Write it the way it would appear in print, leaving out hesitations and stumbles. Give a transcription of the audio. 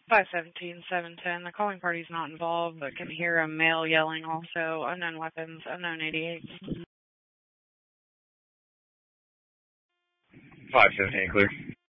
517, 710. The calling party's not involved, but can hear a male yelling also. Unknown weapons, unknown 88. 517, clear.